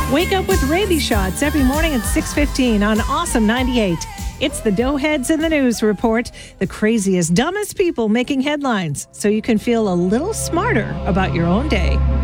Wake up with Rabies shots every morning at 6:15 on Awesome 98. It's the Doughheads in the News report, the craziest, dumbest people making headlines, so you can feel a little smarter about your own day.